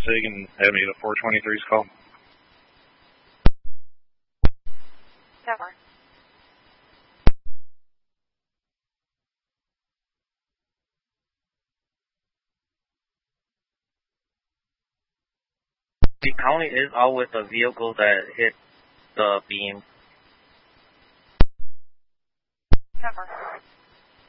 SIG and have me to 423's call. Never. The county is out with the vehicle that hit the beam. Never.